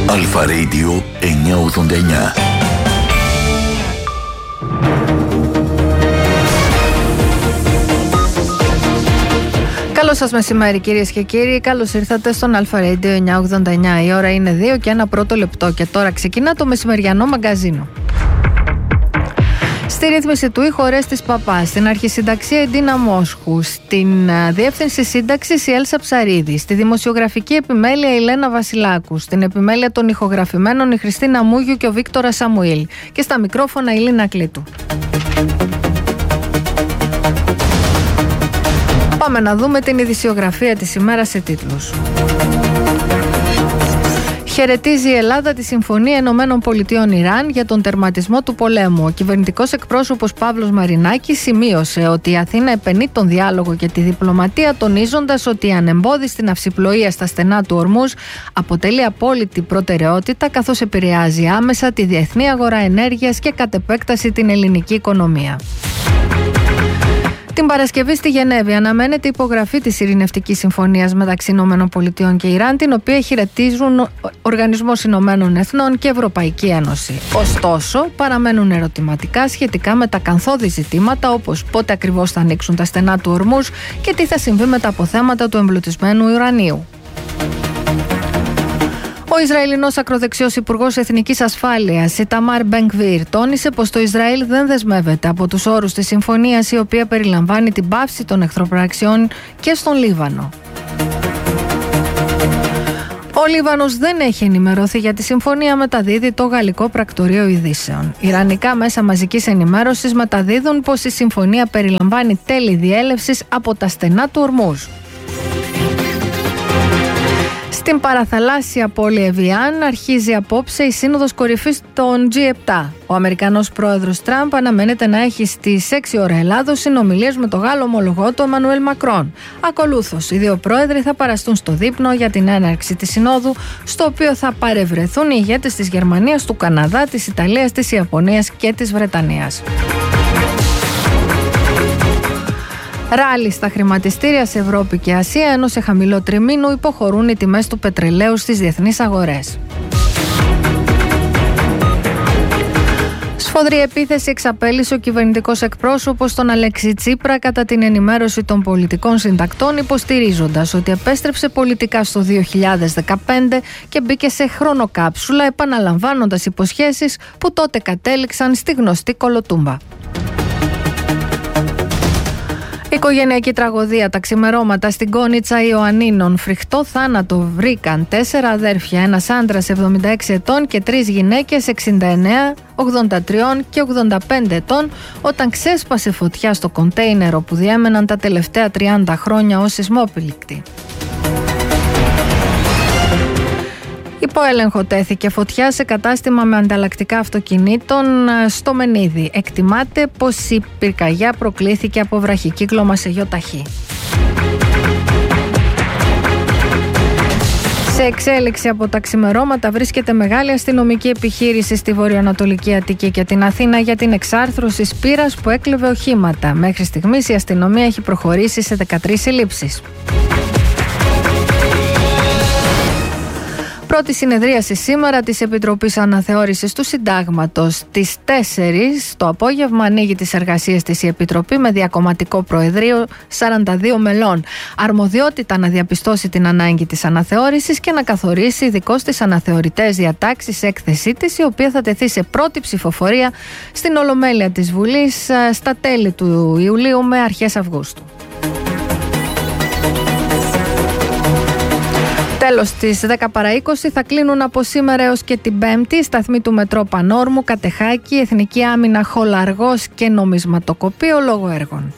Αλφα Radio 989. Καλό σας μεσημέρι κυρίες και κύριοι, καλώς ήρθατε στον Αλφα Radio 989. Η ώρα είναι 2 και ένα πρώτο λεπτό και τώρα ξεκινά το μεσημεριανό μαγκαζίνο. Στη ρύθμιση του ήχου Ορέστης Παπάς, στην αρχισυνταξία η Ντίνα Μόσχου, στην διεύθυνση σύνταξης η Έλσα Ψαρίδη, στη δημοσιογραφική επιμέλεια η Λένα Βασιλάκου, στην επιμέλεια των ηχογραφημένων η Χριστίνα Μούγιου και ο Βίκτορας Σαμουήλ και στα μικρόφωνα η Λίνα Κλήτου. Πάμε να δούμε την ειδησιογραφία της ημέρας σε τίτλους. Χαιρετίζει η Ελλάδα τη Συμφωνία Ηνωμένων Πολιτειών Ιράν για τον τερματισμό του πολέμου. Ο κυβερνητικός εκπρόσωπος Παύλος Μαρινάκης σημείωσε ότι η Αθήνα επενεί τον διάλογο και τη διπλωματία, τονίζοντας ότι η ανεμπόδιστη ναυσιπλοεία στα στενά του Ορμούζ αποτελεί απόλυτη προτεραιότητα, καθώς επηρεάζει άμεσα τη διεθνή αγορά ενέργειας και κατ' επέκταση την ελληνική οικονομία. Την Παρασκευή στη Γενέβη αναμένεται η υπογραφή της Ειρηνευτικής Συμφωνίας μεταξύ ΗΠΑ και Ιράν, την οποία χαιρετίζουν Οργανισμός Ηνωμένων Εθνών και Ευρωπαϊκή Ένωση. Ωστόσο, παραμένουν ερωτηματικά σχετικά με τα καθόδη ζητήματα, όπως πότε ακριβώς θα ανοίξουν τα στενά του Ορμούζ και τι θα συμβεί με τα αποθέματα του εμπλουτισμένου ουρανίου. Ο Ισραηλινός ακροδεξιός Υπουργός Εθνικής Ασφάλειας, Ιταμάρ Μπεν-Γκβίρ, τόνισε πως το Ισραήλ δεν δεσμεύεται από τους όρους της συμφωνίας, η οποία περιλαμβάνει την πάυση των εχθροπραξιών και στον Λίβανο. Ο Λίβανος δεν έχει ενημερωθεί για τη συμφωνία, μεταδίδει το Γαλλικό Πρακτορείο Ειδήσεων. Ιρανικά μέσα μαζικής ενημέρωσης μεταδίδουν πως η συμφωνία περιλαμβάνει τέλη διέλευσης από τα στενά του Ορμούζ. Στην παραθαλάσσια πόλη Εβιάν αρχίζει απόψε η σύνοδος κορυφής των G7. Ο Αμερικανός πρόεδρος Τραμπ αναμένεται να έχει στις 6 ώρα Ελλάδος συνομιλίες με τον Γάλλο ομολογό του Εμμανουέλ Μακρόν. Ακολούθως, οι δύο πρόεδροι θα παραστούν στο δείπνο για την έναρξη της συνόδου, στο οποίο θα παρευρεθούν οι ηγέτες της Γερμανίας, του Καναδά, της Ιταλίας, της Ιαπωνίας και της Βρετανίας. Ράλι στα χρηματιστήρια σε Ευρώπη και Ασία, ενώ σε χαμηλό τριμήνου υποχωρούν οι τιμές του πετρελαίου στις διεθνείς αγορές. Σφοδρή επίθεση εξαπέλυσε ο κυβερνητικός εκπρόσωπος τον Αλέξη Τσίπρα κατά την ενημέρωση των πολιτικών συντακτών, υποστηρίζοντας ότι επέστρεψε πολιτικά στο 2015 και μπήκε σε χρονοκάψουλα, επαναλαμβάνοντας υποσχέσεις που τότε κατέληξαν στη γνωστή κολοτούμπα. Οικογενειακή τραγωδία τα ξημερώματα στην Κόνιτσα Ιωαννίνων. Φρικτό θάνατο βρήκαν 4 αδέρφια, ένας άντρας 76 ετών και 3 γυναίκες 69, 83 και 85 ετών, όταν ξέσπασε φωτιά στο κοντέινερ που διέμεναν τα τελευταία 30 χρόνια ως σεισμόπληκτη. Υπό έλεγχο τέθηκε φωτιά σε κατάστημα με ανταλλακτικά αυτοκινήτων στο Μενίδη. Εκτιμάται πως η πυρκαγιά προκλήθηκε από βραχικύκλωμα σε γιοταχή. Σε εξέλιξη από τα ξημερώματα βρίσκεται μεγάλη αστυνομική επιχείρηση στη βορειοανατολική Αττική και την Αθήνα για την εξάρθρωση σπήρας που έκλεβε οχήματα. Μέχρι στιγμής η αστυνομία έχει προχωρήσει σε 13 συλλήψεις. Πρώτη συνεδρίαση σήμερα της Επιτροπής Αναθεώρησης του Συντάγματος. Στις 4 το απόγευμα ανοίγει τις εργασίες της η Επιτροπή με διακομματικό προεδρείο 42 μελών. Αρμοδιότητα να διαπιστώσει την ανάγκη της αναθεώρησης και να καθορίσει ειδικώς τις αναθεωρητές διατάξεις έκθεσή της, η οποία θα τεθεί σε πρώτη ψηφοφορία στην Ολομέλεια της Βουλής στα τέλη του Ιουλίου με αρχές Αυγούστου. Τέλος, στις 10 παρά 20 θα κλείνουν από σήμερα έως και την Πέμπτη οι σταθμοί του Μετρό Πανόρμου, Κατεχάκη, Εθνική Άμυνα Χολαργός και Νομισματοκοπείο λόγω έργων.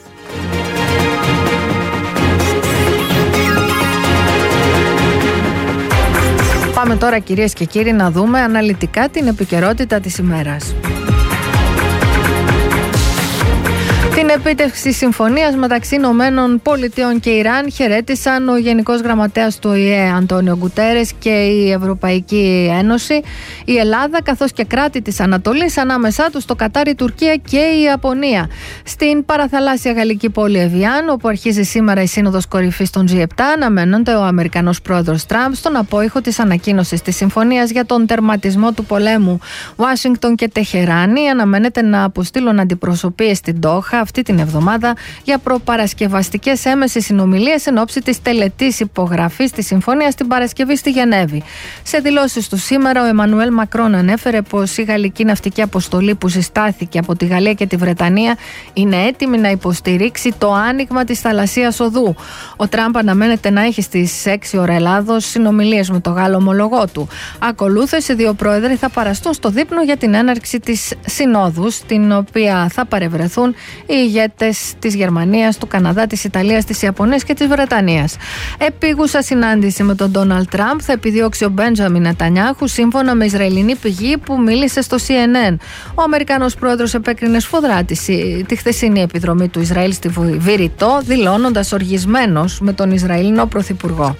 Πάμε τώρα, κυρίες και κύριοι, να δούμε αναλυτικά την επικαιρότητα της ημέρας. Την επίτευξη συμφωνίας μεταξύ Ηνωμένων Πολιτειών και Ιράν χαιρέτησαν ο Γενικός Γραμματέας του ΟΗΕ Αντώνιο Γκουτέρες και η Ευρωπαϊκή Ένωση, η Ελλάδα καθώς και κράτη της Ανατολής, ανάμεσά τους το Κατάρ, η Τουρκία και η Ιαπωνία. Στην παραθαλάσσια γαλλική πόλη Εβιάν, όπου αρχίζει σήμερα η Σύνοδος Κορυφής των G7, αναμένονται ο Αμερικανός πρόεδρος Τραμπ στον απόϊχο της ανακοίνωσης της συμφωνίας για τον τερματισμό του πολέμου. Ουάσιγκτον και Τεχεράνη αναμένεται να αποστείλουν αντιπροσωπείες στην Ντόχα αυτή την εβδομάδα για προπαρασκευαστικές έμεσες συνομιλίες εν ώψη της τελετής υπογραφής της συμφωνίας την Παρασκευή στη Γενέβη. Σε δηλώσεις του σήμερα, ο Εμμανουέλ Μακρόν ανέφερε πως η γαλλική ναυτική αποστολή που συστάθηκε από τη Γαλλία και τη Βρετανία είναι έτοιμη να υποστηρίξει το άνοιγμα της θαλασσίας οδού. Ο Τραμπ αναμένεται να έχει στις 6 ώρα Ελλάδος συνομιλίες με το Γάλλο ομολογό του. Ακολούθως, οι δύο πρόεδροι θα παραστούν στο δείπνο για την έναρξη της συνόδου, στην οποία θα παρευρεθούν οι ηγέτες της Γερμανίας, του Καναδά, της Ιταλίας, της Ιαπωνίας και της Βρετανίας. Επίγουσα συνάντηση με τον Ντόναλντ Τραμπ θα επιδιώξει ο Μπέντζαμιν Νετανιάχου, σύμφωνα με Ισραηλινή πηγή που μίλησε στο CNN. Ο Αμερικανός πρόεδρος επέκρινε σφοδρά τη χθεσινή επιδρομή του Ισραήλ στη Βηρητό, δηλώνοντας οργισμένος με τον Ισραηλινό πρωθυπουργό.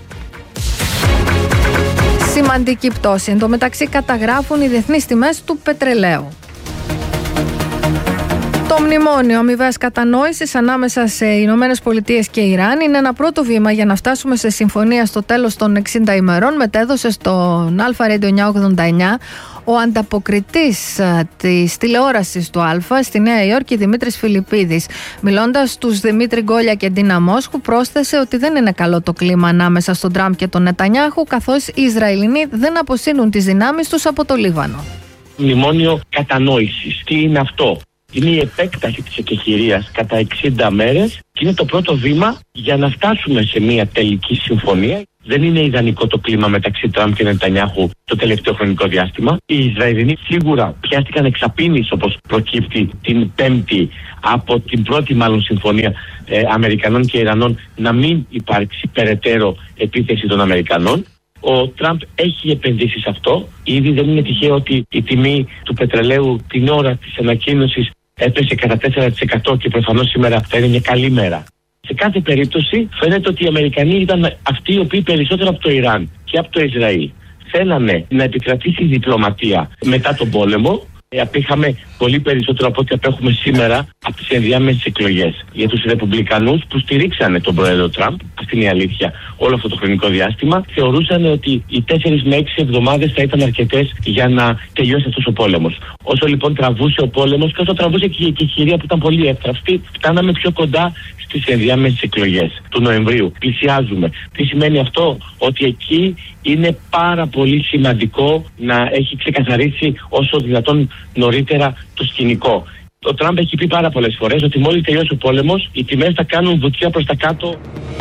Σημαντική πτώση. Εν τω μεταξύ καταγράφουν οι διεθνείς τιμές του πετρελαίου. Το μνημόνιο αμοιβαίας κατανόησης ανάμεσα σε Ηνωμένες Πολιτείες και Ιράν είναι ένα πρώτο βήμα για να φτάσουμε σε συμφωνία στο τέλος των 60 ημερών, μετέδωσε στον Αλφα Radio 989 ο ανταποκριτής της τηλεόρασης του Αλφα στη Νέα Υόρκη, Δημήτρης Φιλιππίδης. Μιλώντας στους Δημήτρη Γκόλια και Ντίνα Μόσχου, πρόσθεσε ότι δεν είναι καλό το κλίμα ανάμεσα στον Τραμπ και τον Νετανιάχου, καθώς οι Ισραηλινοί δεν αποσύνουν τις δυνάμεις τους από το Λίβανο. Μνημόνιο κατανόησης. Τι είναι αυτό? Είναι η επέκταση της εκεχηρίας κατά 60 μέρες και είναι το πρώτο βήμα για να φτάσουμε σε μια τελική συμφωνία. Δεν είναι ιδανικό το κλίμα μεταξύ Τραμπ και Νετανιάχου το τελευταίο χρονικό διάστημα. Οι Ισραηλινοί σίγουρα πιάστηκαν εξαπίνης, όπως προκύπτει την Πέμπτη από την πρώτη μάλλον συμφωνία Αμερικανών και Ιρανών, να μην υπάρξει περαιτέρω επίθεση των Αμερικανών. Ο Τραμπ έχει επενδύσει σε αυτό. Ήδη δεν είναι τυχαίο ότι η τιμή του πετρελαίου την ώρα της ανακοίνωσης έπεσε κατά 4% και προφανώς σήμερα θα είναι μια καλή μέρα. Σε κάθε περίπτωση φαίνεται ότι οι Αμερικανοί ήταν αυτοί οι οποίοι περισσότερο από το Ιράν και από το Ισραήλ θέλανε να επικρατήσει η διπλωματία μετά τον πόλεμο. Απήχαμε πολύ περισσότερο από ό,τι απέχουμε σήμερα από τις ενδιάμεσες εκλογές. Για τους Ρεπουμπλικανούς που στηρίξανε τον πρόεδρο Τραμπ, αυτή είναι η αλήθεια, όλο αυτό το χρονικό διάστημα, θεωρούσαν ότι οι 4 με 6 εβδομάδες θα ήταν αρκετές για να τελειώσει αυτός ο πόλεμος. Όσο λοιπόν τραβούσε ο πόλεμος και όσο τραβούσε και η εκεχηρία που ήταν πολύ εύθραυστη, φτάναμε πιο κοντά στις ενδιάμεσες εκλογές του Νοεμβρίου. Πλησιάζουμε. Τι σημαίνει αυτό? Ότι εκεί είναι πάρα πολύ σημαντικό να έχει ξεκαθαρίσει όσο δυνατόν νωρίτερα το σκηνικό. Ο Τραμπ έχει πει πάρα πολλές φορές ότι μόλις τελειώσει ο πόλεμος, οι τιμές θα κάνουν βουτιά προς τα κάτω.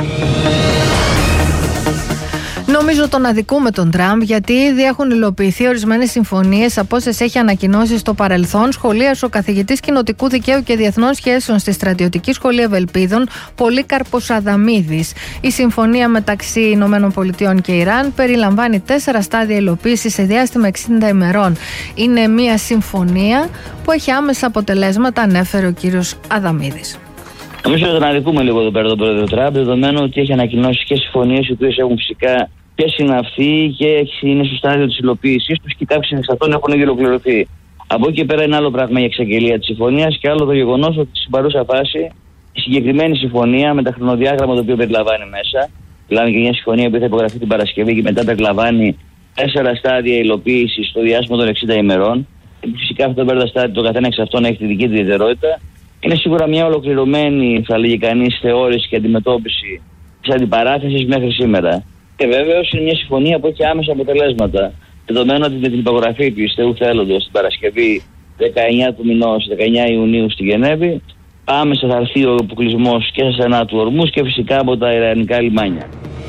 Νομίζω τον αδικούμε τον Τραμπ, γιατί ήδη έχουν υλοποιηθεί ορισμένες συμφωνίες από όσες έχει ανακοινώσει στο παρελθόν, σχολίασε ο καθηγητής κοινοτικού δικαίου και διεθνών σχέσεων στη Στρατιωτική Σχολή Ευελπίδων, Πολύκαρπος Αδαμίδης. Η συμφωνία μεταξύ ΗΠΑ και Ιράν περιλαμβάνει 4 στάδια υλοποίησης σε διάστημα 60 ημερών. Είναι μια συμφωνία που έχει άμεσα αποτελέσματα, ανέφερε ο κύριος Αδαμίδης. Νομίζω ότι τον αδικούμε λίγο εδώ πέρα τον πρόεδρο Τραμπ, δεδομένου ότι έχει ανακοινώσει και συμφωνίες οι οποίες έχουν φυσικά και συναυθεί και είναι στο στάδιο της υλοποίησης τους και κάποιες εξ αυτών έχουν ήδη ολοκληρωθεί. Από εκεί και πέρα είναι άλλο πράγμα η εξαγγελία της συμφωνίας και άλλο το γεγονός ότι στην παρούσα φάση η συγκεκριμένη συμφωνία με τα χρονοδιάγραμμα το οποίο περιλαμβάνει μέσα, δηλαδή και μια συμφωνία που θα υπογραφεί την Παρασκευή και μετά περιλαμβάνει 4 στάδια υλοποίησης στο διάστημα των 60 ημερών. Φυσικά αυτό το στάδιο, το καθένα εξ αυτών έχει τη δική του ιδιαιτερότητα. Είναι σίγουρα μια ολοκληρωμένη, θα λέγει κανείς, θεώρηση και αντιμετώπιση της αντιπαράθεσης μέχρι σήμερα. Και βέβαιως είναι μια συμφωνία που έχει άμεσα αποτελέσματα. Δεδομένου ότι με την υπογραφή του Θεού Θέλοντος την Παρασκευή 19 του μηνός, 19 Ιουνίου στη Γενέβη, άμεσα θα έρθει ο αποκλεισμός και στα στενά του Ορμούς και φυσικά από τα ιρανικά λιμάνια.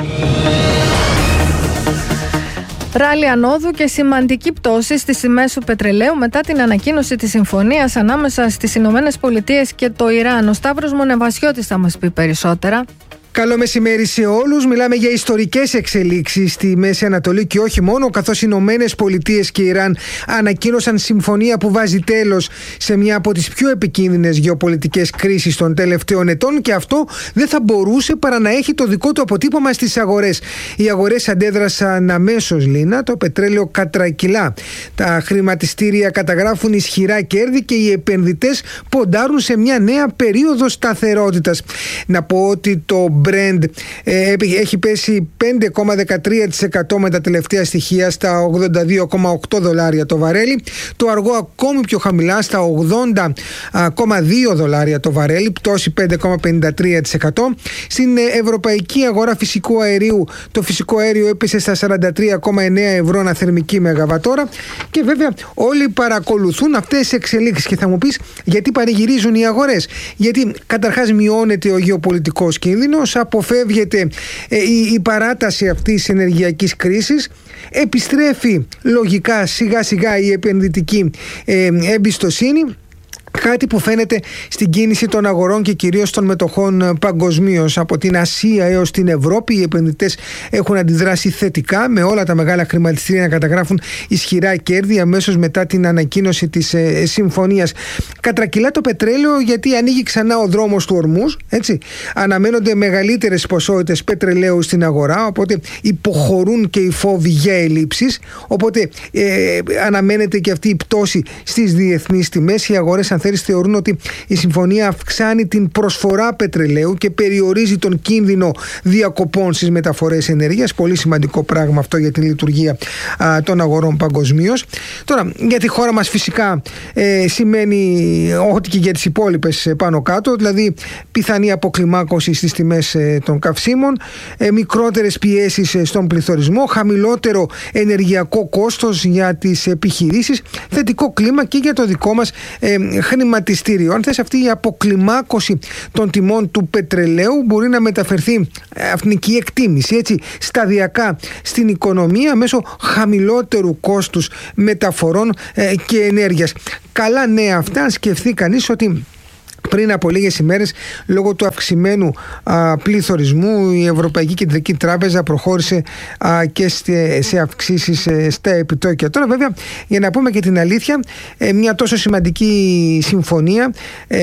Ράλι ανόδου και σημαντική πτώση στις τιμές του πετρελαίου μετά την ανακοίνωση της συμφωνίας ανάμεσα στις Ηνωμένες Πολιτείες και το Ιράν. Ο Σταύρος Μονεβασιώτης θα μας πει περισσότερα. Καλό μεσημέρι σε όλους. Μιλάμε για ιστορικές εξελίξεις στη Μέση Ανατολή και όχι μόνο, καθώς οι Ηνωμένες Πολιτείες και Ιράν ανακοίνωσαν συμφωνία που βάζει τέλος σε μια από τις πιο επικίνδυνες γεωπολιτικές κρίσεις των τελευταίων ετών, και αυτό δεν θα μπορούσε παρά να έχει το δικό του αποτύπωμα στις αγορές. Οι αγορές αντέδρασαν αμέσως, Λίνα, το πετρέλαιο κατρακυλά. Τα χρηματιστήρια καταγράφουν ισχυρά κέρδη και οι επενδυτές ποντάρουν σε μια νέα περίοδο σταθερότητας. Να πω ότι το Brent έχει πέσει 5,13% με τα τελευταία στοιχεία στα $82,8 το βαρέλι. Το αργό ακόμη πιο χαμηλά στα $80,2 το βαρέλι, πτώση 5,53%. Στην ευρωπαϊκή αγορά φυσικού αερίου, το φυσικό αέριο έπεσε στα 43,9 ευρώ ανά θερμική μεγαβατόρα. Και βέβαια όλοι παρακολουθούν αυτές τις εξελίξεις. Και θα μου πεις, γιατί πανηγυρίζουν οι αγορές? Γιατί καταρχάς μειώνεται ο γεωπολιτικός κίνδυνος, αποφεύγεται η παράταση αυτής της ενεργειακής κρίσης, επιστρέφει λογικά σιγά σιγά η επενδυτική εμπιστοσύνη. Κάτι που φαίνεται στην κίνηση των αγορών και κυρίως των μετοχών παγκοσμίως. Από την Ασία έως την Ευρώπη, οι επενδυτές έχουν αντιδράσει θετικά, με όλα τα μεγάλα χρηματιστήρια να καταγράφουν ισχυρά κέρδη αμέσως μετά την ανακοίνωση της συμφωνίας. Κατρακυλά το πετρέλαιο, γιατί ανοίγει ξανά ο δρόμος του Ορμούζ. Έτσι. Αναμένονται μεγαλύτερες ποσότητες πετρελαίου στην αγορά, οπότε υποχωρούν και οι φόβοι για ελλείψεις. Οπότε αναμένεται και αυτή η πτώση στις διεθνείς τιμές. Οι αγορές, αν θέλεις, θεωρούν ότι η συμφωνία αυξάνει την προσφορά πετρελαίου και περιορίζει τον κίνδυνο διακοπών στις μεταφορές ενέργειας. Πολύ σημαντικό πράγμα αυτό για την λειτουργία των αγορών παγκοσμίως. Τώρα, για τη χώρα μας φυσικά σημαίνει ό,τι και για τις υπόλοιπες πάνω κάτω, δηλαδή πιθανή αποκλιμάκωση στις τιμές των καυσίμων, μικρότερες πιέσεις στον πληθωρισμό, χαμηλότερο ενεργειακό κόστος για τις επιχειρήσεις, θετικό κλίμα και για το δικό μας χρηματιστήριο. Αν θες, αυτή η αποκλιμάκωση των τιμών του πετρελαίου μπορεί να μεταφερθεί, αυτική εκτίμηση, έτσι, σταδιακά στην οικονομία μέσω χαμηλότερου κόστους μεταφορών και ενέργειας. Καλά νέα αυτά, αν σκεφτεί κανείς ότι πριν από λίγες ημέρες, λόγω του αυξημένου πληθωρισμού, η Ευρωπαϊκή Κεντρική Τράπεζα προχώρησε και σε αυξήσεις στα επιτόκια. Τώρα βέβαια, για να πούμε και την αλήθεια, μια τόσο σημαντική συμφωνία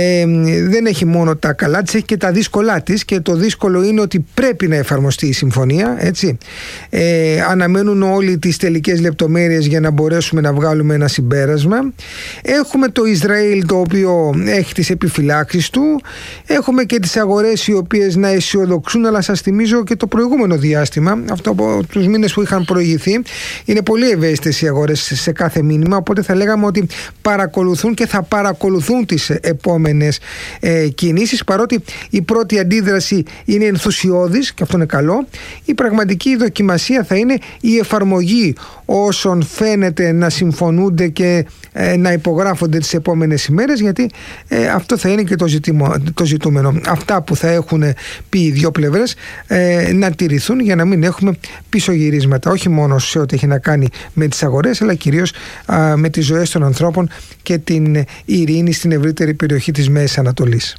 δεν έχει μόνο τα καλά της, έχει και τα δύσκολά της, και το δύσκολο είναι ότι πρέπει να εφαρμοστεί η συμφωνία, έτσι. Αναμένουν όλοι τις τελικές λεπτομέρειες για να μπορέσουμε να βγάλουμε ένα συμπέρασμα. Έχουμε το Ισραήλ, το οποίο έχει τις επιφυλάξεις του. Έχουμε και τις αγορές οι οποίες να αισιοδοξούν, αλλά σας θυμίζω και το προηγούμενο διάστημα, αυτό από τους μήνες που είχαν προηγηθεί. Είναι πολύ ευαίσθητες οι αγορές σε κάθε μήνυμα, οπότε θα λέγαμε ότι παρακολουθούν και θα παρακολουθούν τις επόμενες κινήσεις, παρότι η πρώτη αντίδραση είναι ενθουσιώδης και αυτό είναι καλό. Η πραγματική δοκιμασία θα είναι η εφαρμογή όσων φαίνεται να συμφωνούνται και να υπογράφονται τις επόμενες ημέρες, γιατί αυτό θα είναι και το ζητούμενο. Αυτά που θα έχουν πει οι δύο πλευρές να τηρηθούν, για να μην έχουμε πισωγυρίσματα, όχι μόνο σε ό,τι έχει να κάνει με τις αγορές, αλλά κυρίως με τις ζωές των ανθρώπων και την ειρήνη στην ευρύτερη περιοχή της Μέσης Ανατολής.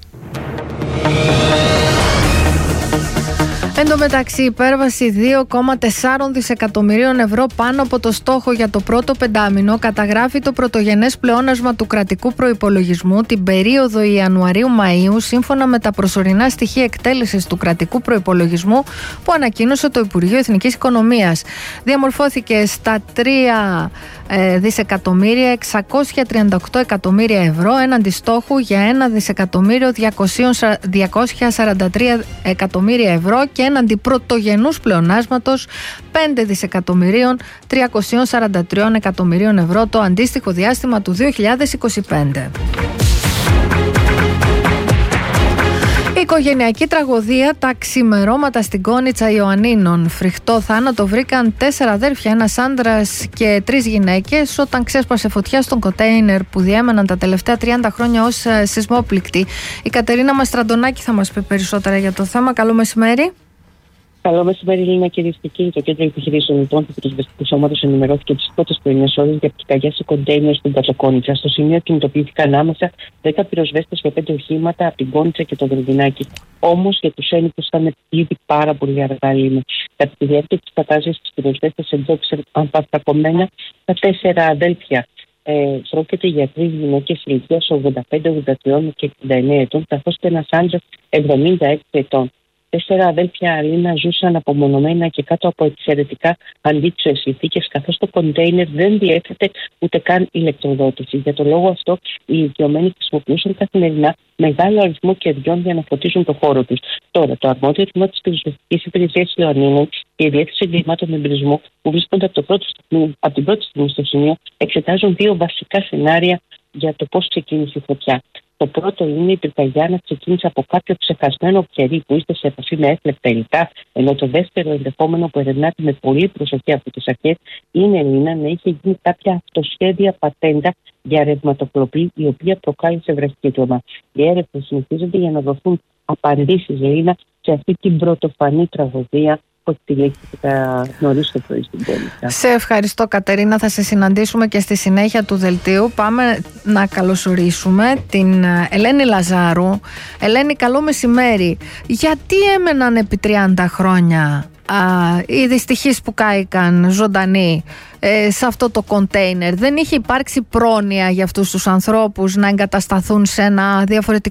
Εν τω μεταξύ, υπέρβαση 2,4 δισεκατομμυρίων ευρώ πάνω από το στόχο για το πρώτο πεντάμηνο καταγράφει το πρωτογενές πλεόνασμα του κρατικού προϋπολογισμού την περίοδο Ιανουαρίου-Μαΐου, σύμφωνα με τα προσωρινά στοιχεία εκτέλεσης του κρατικού προϋπολογισμού που ανακοίνωσε το Υπουργείο Εθνικής Οικονομίας. Διαμορφώθηκε στα 3.638 εκατομμύρια ευρώ έναντι στόχου για 1.243 εκατομμύρια ευρώ και έναντι πρωτογενούς πλεονάσματος 5.343 εκατομμυρίων ευρώ το αντίστοιχο διάστημα του 2025. Η οικογενειακή τραγωδία τα ξημερώματα στην Κόνιτσα Ιωαννίνων. Φρικτό θάνατο βρήκαν 4 αδέρφια, ένας άντρας και 3 γυναίκες, όταν ξέσπασε φωτιά στον κοντέινερ που διέμεναν τα τελευταία 30 χρόνια ως σεισμόπληκτοι. Η Κατερίνα Μαστραντονάκη θα μας πει περισσότερα για το θέμα. Καλό μεσημέρι. Καλό μεσημέρι, Λίνα, κυρίες και κύριοι. Το Κέντρο Επιχειρήσεων λοιπόν του Πυροσβεστικού Σώματος ενημερώθηκε τις πρώτες πρωινές ώρες για πυρκαγιά σε κοντέινερ στην Πατσοκόνιτσα. Στο σημείο κινητοποιήθηκαν άμεσα 10 πυροσβέστες με 5 οχήματα από την Κόνιτσα και το Δρυδινάκι. Όμως για τους ένικους ήταν ήδη πάρα πολύ αργά, Λίνα. Κατά τη διάρκεια της κατάστασης, οι πυροσβέστες εντόπισαν αμφαστακωμένα τα 4 αδέλφια. Πρόκειται για 3 γυναίκες ηλικίας 85, 83 και 69 ετών, καθώς και ένας άντρας 76 ετών. 4 αδέλφια, Αλίνα, ζούσαν απομονωμένα και κάτω από εξαιρετικά αντίξωες συνθήκες, καθώς το κοντέινερ δεν διέθετε ούτε καν ηλεκτροδότηση. Για τον λόγο αυτό, οι ηλικιωμένοι χρησιμοποιούσαν καθημερινά μεγάλο αριθμό κερδιών για να φωτίζουν το χώρο τους. Τώρα, το αρμόδιο τμήμα της Πυροσβεστικής Υπηρεσίας Ιωαννίνων και η Διεύθυνση Εγκλημάτων Εμπειρισμού, που βρίσκονται από την πρώτη στιγμή στο σημείο, εξετάζουν 2 βασικά σενάρια για το πώς ξεκίνησε η φωτιά. Το πρώτο είναι η πυρκαγιά να ξεκίνησε από κάποιο ξεχασμένο κερί που είστε σε επαφή με έφλεκτα υλικά, ενώ το δεύτερο ενδεχόμενο που ερευνάται με πολύ προσοχή από τις αρχές είναι, Ελίνα, να είχε γίνει κάποια αυτοσχέδια πατέντα για ρευματοκλοπή, η οποία προκάλεσε βραχικύκλωμα. Οι έρευνες συνεχίζονται για να δοθούν απαντήσεις, Ελίνα, σε αυτή την πρωτοφανή τραγωδία που εκτελέχθηκε νωρίς το πρωί στην πόλη. Σε ευχαριστώ, Κατερίνα. Θα σε συναντήσουμε και στη συνέχεια του δελτίου. Πάμε να καλωσορίσουμε την Ελένη Λαζάρου. Ελένη, καλό μεσημέρι. Γιατί έμεναν επί 30 χρόνια οι δυστυχείς που κάηκαν ζωντανοί σε αυτό το κοντέινερ? Δεν είχε υπάρξει πρόνοια για αυτούς τους ανθρώπους να εγκατασταθούν σε ένα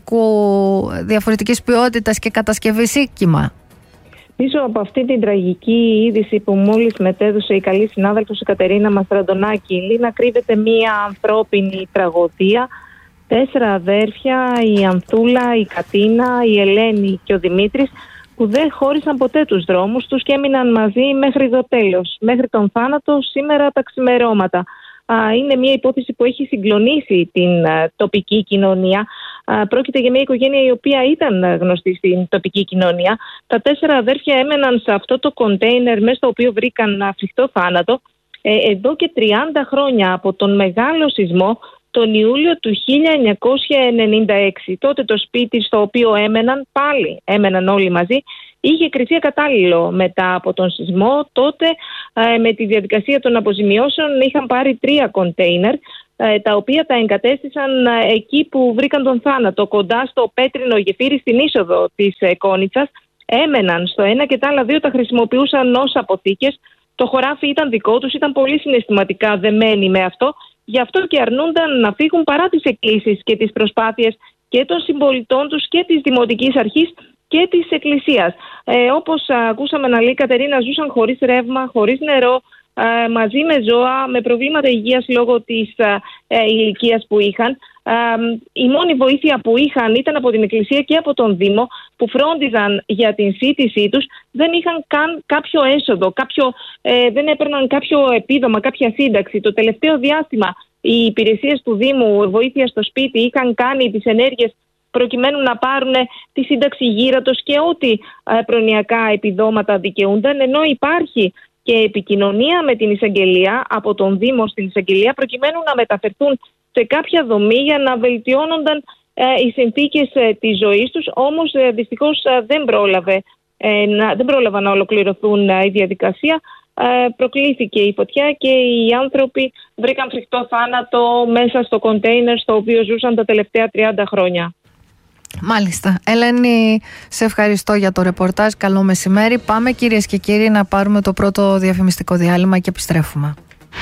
διαφορετικής ποιότητας και κατασκευής οίκημα? Πίσω από αυτή την τραγική είδηση που μόλις μετέδωσε η καλή συνάδελφος η Κατερίνα Μαστραντονάκη, Λίνα, κρύβεται μία ανθρώπινη τραγωδία. 4 αδέρφια, η Ανθούλα, η Κατίνα, η Ελένη και ο Δημήτρης, που δεν χώρισαν ποτέ τους δρόμους τους και έμειναν μαζί μέχρι το τέλος, μέχρι τον θάνατο σήμερα τα ξημερώματα. Είναι μια υπόθεση που έχει συγκλονίσει την τοπική κοινωνία. Πρόκειται για μια οικογένεια η οποία ήταν γνωστή στην τοπική κοινωνία. Τα 4 αδέρφια έμεναν σε αυτό το κοντέινερ μέσα στο οποίο βρήκαν φρικτό θάνατο εδώ και 30 χρόνια, από τον μεγάλο σεισμό τον Ιούλιο του 1996. Τότε το σπίτι στο οποίο έμεναν όλοι μαζί, είχε κριθεί ακατάλληλο μετά από τον σεισμό. Τότε με τη διαδικασία των αποζημιώσεων είχαν πάρει 3 κοντέινερ, τα οποία τα εγκατέστησαν εκεί που βρήκαν τον θάνατο, κοντά στο πέτρινο γεφύρι στην είσοδο της Κόνιτσας. Έμεναν στο ένα και τα άλλα 2 τα χρησιμοποιούσαν ως αποθήκες. Το χωράφι ήταν δικό τους, ήταν πολύ συναισθηματικά δεμένοι με αυτό. Γι' αυτό και αρνούνταν να φύγουν παρά τις εκκλήσεις και τις προσπάθειες και των συμπολιτών τους και της Δημοτικής Αρχής και της Εκκλησίας. Όπως ακούσαμε να λέει η Κατερίνα, ζούσαν χωρίς ρεύμα, χωρίς νερό, μαζί με ζώα, με προβλήματα υγείας λόγω της ηλικίας που είχαν. Η μόνη βοήθεια που είχαν ήταν από την Εκκλησία και από τον Δήμο, που φρόντιζαν για την σύντησή τους. Δεν είχαν καν κάποιο έσοδο, δεν έπαιρναν κάποιο επίδομα, κάποια σύνταξη. Το τελευταίο διάστημα οι υπηρεσίες του Δήμου, βοήθεια στο σπίτι, είχαν κάνει τις ενέργειες προκειμένου να πάρουν τη σύνταξη γύρατος και ό,τι προνοιακά επιδόματα δικαιούνταν, ενώ υπάρχει και επικοινωνία με την εισαγγελία, από τον Δήμο στην εισαγγελία, προκειμένου να μεταφερθούν σε κάποια δομή για να βελτιώνονταν οι συνθήκες της ζωής τους. Όμως δυστυχώς δεν πρόλαβαν να ολοκληρωθούν η διαδικασία. Προκλήθηκε η φωτιά και οι άνθρωποι βρήκαν φρικτό θάνατο μέσα στο κοντέινερ στο οποίο ζούσαν τα τελευταία 30 χρόνια. Μάλιστα. Ελένη, σε ευχαριστώ για το ρεπορτάζ. Καλό μεσημέρι. Πάμε, κυρίες και κύριοι, να πάρουμε το πρώτο διαφημιστικό διάλειμμα και επιστρέφουμε.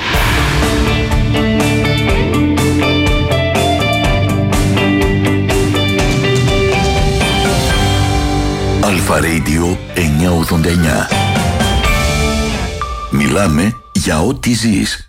Αλφα Radio 989. Μιλάμε για ό,τι ζεις.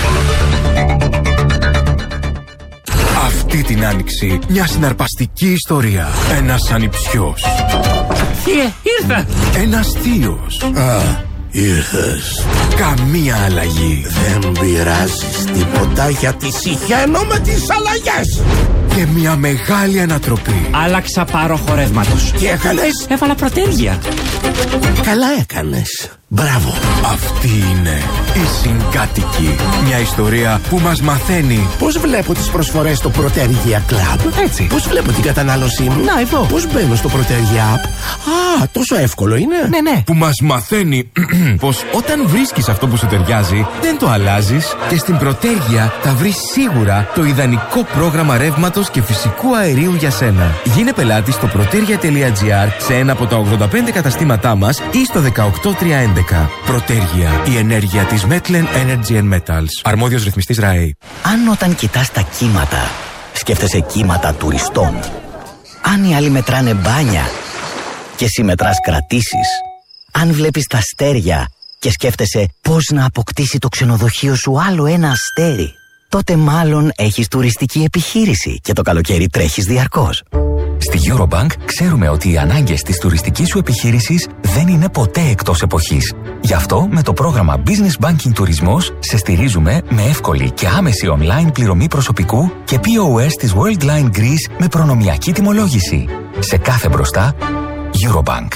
Αυτή την άνοιξη μια συναρπαστική ιστορία. Ένας ανιψιός. Ήρθα. Ένας θείος. Ήρθες. Καμία αλλαγή. Δεν πειράζεις τίποτα γιατί συχαίνω με τις αλλαγές. Και μια μεγάλη ανατροπή. Άλλαξα πάροχο ρεύματος. Τι έκανες? Έβαλα προτέρια. Καλά έκανες. Μπράβο. Αυτή είναι η Συγκάτοικη. Μια ιστορία που μας μαθαίνει Πώς βλέπω τις προσφορές στο Protergia Club. έτσι. Πώς βλέπω την κατανάλωσή μου. Να, εδώ. Πώς μπαίνω στο Protergia App. Α, τόσο εύκολο είναι. Ναι. Που μας μαθαίνει πως όταν βρίσκεις αυτό που σου ταιριάζει, δεν το αλλάζεις και στην Protergia θα βρεις σίγουρα το ιδανικό πρόγραμμα ρεύματος και φυσικού αερίου για σένα. Γίνε πελάτη στο protergia.gr σε ένα από τα 85 καταστήματά μας ή στο 18311. Protergia, η ενέργεια της Metlen Energy and Metals. Αρμόδιος ρυθμιστής ΡΑΕ. Αν όταν κοιτάς τα κύματα, σκέφτεσαι κύματα τουριστών. Αν οι άλλοι μετράνε μπάνια και εσύ μετράς κρατήσεις. Αν βλέπεις τα αστέρια και σκέφτεσαι πώς να αποκτήσει το ξενοδοχείο σου άλλο ένα αστέρι, τότε μάλλον έχεις τουριστική επιχείρηση και το καλοκαίρι τρέχεις διαρκώς. Στη Eurobank ξέρουμε ότι οι ανάγκες της τουριστικής σου επιχείρησης δεν είναι ποτέ εκτός εποχής. Γι' αυτό με το πρόγραμμα Business Banking Τουρισμός σε στηρίζουμε με εύκολη και άμεση online πληρωμή προσωπικού και POS της Worldline Greece με προνομιακή τιμολόγηση. Σε κάθε μπροστά, Eurobank.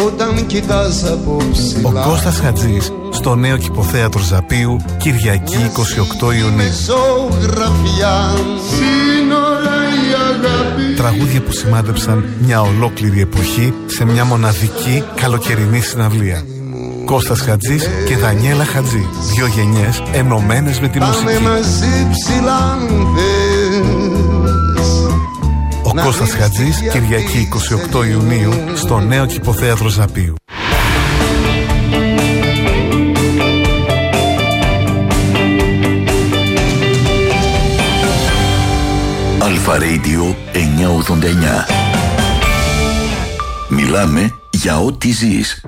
Ο Κώστας Χατζής στο νέο Κηποθέατρο Ζαπίου, Κυριακή 28 Ιουνίου. Τραγούδια που σημάδεψαν μια ολόκληρη εποχή σε μια μοναδική καλοκαιρινή συναυλία. Κώστας Χατζής και Δανιέλα Χατζή. Δύο γενιές ενωμένες με τη μουσική. Ο Κώστας Χατζής, Κυριακή 28 Ιουνίου, στο νέο Κηποθέατρο Ζαπίου. Αλφα Radio 989. Μιλάμε για ό,τι ζεις.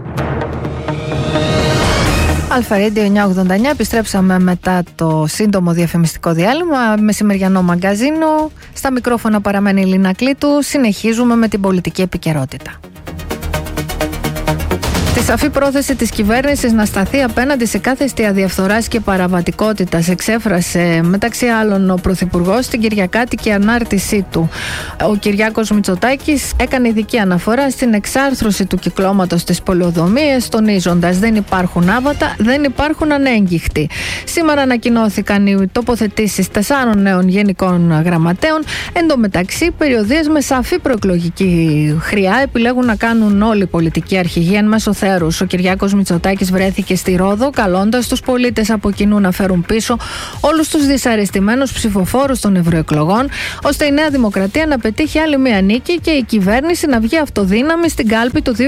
Αλφα Radio 989, επιστρέψαμε μετά το σύντομο διαφημιστικό διάλειμμα. Μεσημεριανό μαγκαζίνο. Στα μικρόφωνα παραμένει η Λίνα Κλήτου. Συνεχίζουμε με την πολιτική επικαιρότητα. Τη σαφή πρόθεση της κυβέρνησης να σταθεί απέναντι σε κάθε αιστεία διαφθοράς και παραβατικότητας εξέφρασε μεταξύ άλλων ο Πρωθυπουργός στην κυριακάτικη ανάρτησή του. Ο Κυριάκος Μητσοτάκης έκανε ειδική αναφορά στην εξάρθρωση του κυκλώματος της πολεοδομίας, τονίζοντας δεν υπάρχουν άβατα, δεν υπάρχουν ανέγγιχτοι. Σήμερα ανακοινώθηκαν οι τοποθετήσεις 4 νέων γενικών γραμματέων. Εν τω μεταξύ, περιοδίες με σαφή προεκλογική χρειά επιλέγουν να κάνουν όλοι οι πολιτικοί αρχηγοί εν μέσω θέρους. Ο Κυριάκος Μητσοτάκης βρέθηκε στη Ρόδο, καλώντας τους πολίτες από κοινού να φέρουν πίσω όλους τους δυσαρεστημένους ψηφοφόρους των ευρωεκλογών, ώστε η Νέα Δημοκρατία να πετύχει άλλη μία νίκη και η κυβέρνηση να βγει αυτοδύναμη στην κάλπη του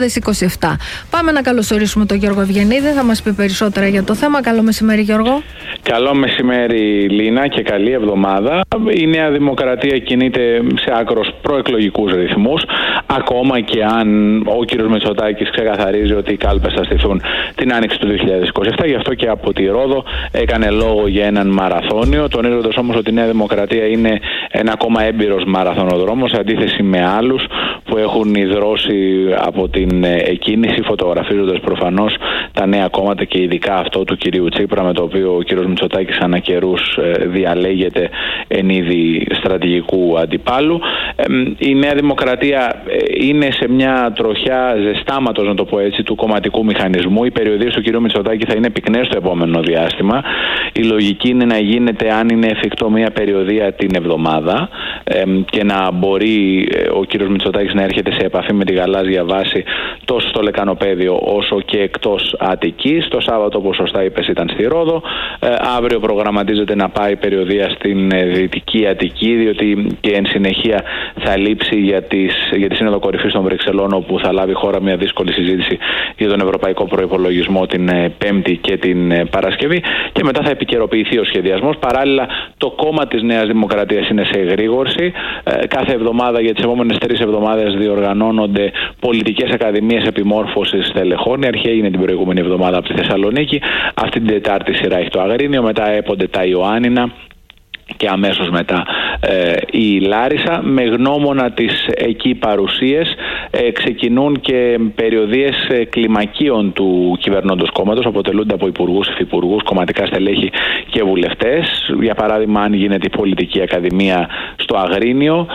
2027. Πάμε να καλωσορίσουμε τον Γιώργο Ευγενίδη, θα μας πει περισσότερα για το θέμα. Καλό μεσημέρι, Γιώργο. Καλό μεσημέρι, Λίνα, και καλή εβδομάδα. Η Νέα Δημοκρατία κινείται σε άκρως προεκλογικούς ρυθμούς, ακόμα και αν ο κ. Μητσοτάκης ξεκαθαρίζει ότι οι κάλπες θα στηθούν την άνοιξη του 2027. Γι' αυτό και από τη Ρόδο έκανε λόγο για έναν μαραθώνιο, τονίζοντας όμως ότι η Νέα Δημοκρατία είναι ένα ακόμα έμπειρος μαραθωνοδρόμος, σε αντίθεση με άλλους που έχουν ιδρώσει από την εκκίνηση, φωτογραφίζοντας προφανώς τα νέα κόμματα και ειδικά αυτό του κυρίου Τσίπρα, με το οποίο ο κ. Μητσοτάκης ανά καιρούς διαλέγεται εν είδη στρατηγικού αντιπάλου. Η Νέα Δημοκρατία είναι σε μια τροχιά ζεστάματος, να το πω έτσι, του κομματικού μηχανισμού. Οι περιοδίες του κ. Μητσοτάκη θα είναι πυκνές στο επόμενο διάστημα. Η λογική είναι να γίνεται, αν είναι εφικτό, μια περιοδία την εβδομάδα και να μπορεί ο κ. Μητσοτάκης να έρχεται σε επαφή με τη γαλάζια βάση τόσο στο Λεκανοπαίδιο όσο και εκτός Αττικής. Το Σάββατο, όπως σωστά είπες, ήταν στη Ρόδο. Αύριο προγραμματίζεται να πάει περιοδία στην Δυτική Αττική, διότι και εν συνεχεία θα λείψει για τη Σύνοδο Κορυφής των Βρυξελών, όπου θα λάβει χώρα μια δύσκολη συζήτηση για τον ευρωπαϊκό προϋπολογισμό την Πέμπτη και την Παρασκευή, και μετά θα επικαιροποιηθεί ο σχεδιασμός. Παράλληλα, το κόμμα της Νέας Δημοκρατίας είναι σε εγρήγορση. Κάθε εβδομάδα, για τις επόμενες 3 εβδομάδες, διοργανώνονται πολιτικές ακαδημίες επιμόρφωσης στελεχών. Η αρχαία είναι την προηγούμενη εβδομάδα από τη Θεσσαλονίκη. Αυτή την Τετάρτη σειρά έχει το Αγρίνιο, μετά έπονται τα Ιωάννινα και αμέσως μετά η Λάρισα, με γνώμονα τις εκεί παρουσίες ξεκινούν και περιοδίες κλιμακίων του κυβερνώντος κόμματος, αποτελούνται από υπουργούς, υφυπουργούς, κομματικά στελέχη και βουλευτές. Για παράδειγμα, αν γίνεται η πολιτική ακαδημία στο Αγρίνιο,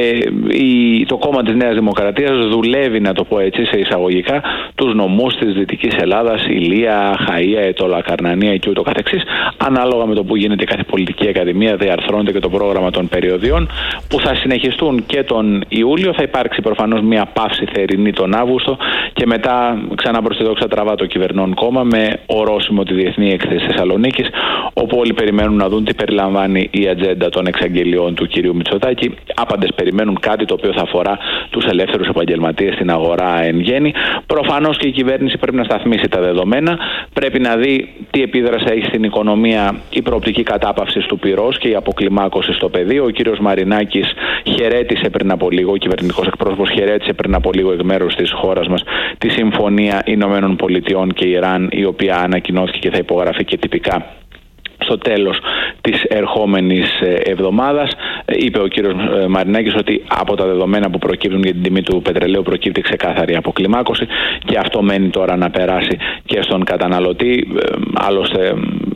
το κόμμα της Νέας Δημοκρατίας δουλεύει, να το πω έτσι σε εισαγωγικά, τους νομούς της Δυτικής Ελλάδας, Ηλία, Χαΐα, Ετώλα, Καρνανία και ούτω καθεξής. Ανάλογα με το που γίνεται κάθε πολιτική ακαδημία, διαρθρώνεται και το πρόγραμμα των περιοδιών, που θα συνεχιστούν και τον Ιούλιο. Θα υπάρξει προφανώς μια παύση θερινή τον Αύγουστο και μετά ξανά προς τη δόξα τραβά το κυβερνών κόμμα με ορόσημο τη Διεθνή Έκθεση Θεσσαλονίκης, όπου όλοι περιμένουν να δουν τι περιλαμβάνει η ατζέντα των εξαγγελιών του κυρίου Μητσοτάκη. Άπαντες περιμένουν κάτι το οποίο θα αφορά τους ελεύθερους επαγγελματίες στην αγορά εν γέννη. Προφανώς και η κυβέρνηση πρέπει να σταθμίσει τα δεδομένα, πρέπει να δει τι επίδραση έχει στην οικονομία η προοπτική κατάπαυση του πυρός και η αποκλιμάκωση στο πεδίο. Ο κύριος Μαρινάκης χαιρέτησε πριν από λίγο, ο κυβερνητικός εκπρόσωπος χαιρέτησε πριν από λίγο εκ μέρους της χώρας μας τη Συμφωνία Ηνωμένων Πολιτειών και Ιράν, η οποία ανακοινώθηκε και θα υπογραφεί και τυπικά στο τέλος της ερχόμενης εβδομάδας. Είπε ο κύριος Μαρινάκης ότι από τα δεδομένα που προκύπτουν για την τιμή του πετρελαίου προκύπτει ξεκάθαρη αποκλιμάκωση και αυτό μένει τώρα να περάσει και στον καταναλωτή. Άλλωστε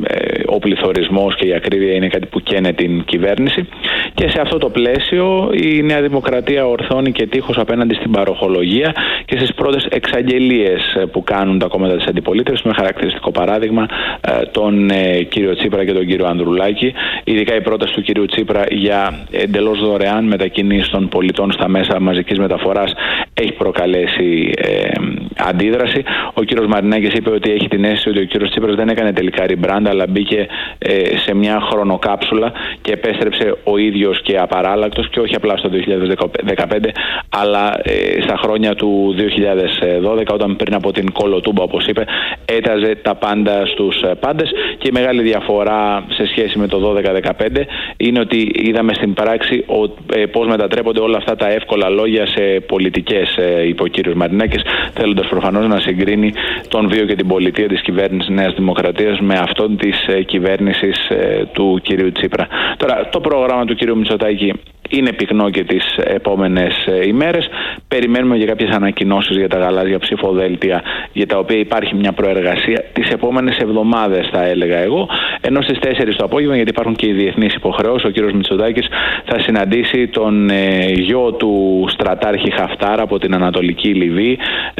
ο πληθωρισμός και η ακρίβεια είναι κάτι που καίνε την κυβέρνηση και σε αυτό το πλαίσιο η Νέα Δημοκρατία ορθώνει και τείχος απέναντι στην παροχολογία και στις πρώτες εξαγγελίες που κάνουν τα κόμματα της αντιπολίτευσης, με χαρακτηριστικό παράδειγμα τον κύριο Τσίπρα και τον κύριο Ανδρουλάκη. Ειδικά η πρόταση του κύριου Τσίπρα για εντελώς δωρεάν μετακινήσεις των πολιτών στα μέσα μαζικής μεταφοράς έχει προκαλέσει αντίδραση. Ο κύριος Μαρινάκης είπε ότι έχει την αίσθηση ότι ο κύριος Τσίπρας δεν έκανε τελικά rebrand, αλλά μπήκε σε μια χρονοκάψουλα και επέστρεψε ο ίδιος και απαράλλακτος, και όχι απλά στο 2015 αλλά στα χρόνια του 2012, όταν πριν από την Κολοτούμπα, όπως είπε, έταζε τα πάντα στους πάντες. Και η μεγάλη διαφορά σε σχέση με το 12-15 είναι ότι είδαμε στην πράξη πώς μετατρέπονται όλα αυτά τα εύκολα λόγια σε πολιτικές, είπε ο κύριος Μαρινάκης, θέλοντας προφανώς να συγκρίνει τον βίο και την πολιτεία της κυβέρνησης Νέας Δημοκρατίας με αυτόν της κυβέρνησης του κυρίου Τσίπρα. Τώρα, το πρόγραμμα του κυρίου Μητσοτάκη είναι πυκνό και τις επόμενες ημέρες. Περιμένουμε για κάποιες ανακοινώσεις για τα γαλάζια ψηφοδέλτια, για τα οποία υπάρχει μια προεργασία τις επόμενες εβδομάδες, θα έλεγα εγώ. Ενώ στις 4 το απόγευμα, γιατί υπάρχουν και οι διεθνείς υποχρεώσεις, ο κύριος Μητσοτάκης θα συναντήσει τον γιο του στρατάρχη Χαφτάρ από την Ανατολική Λιβύη,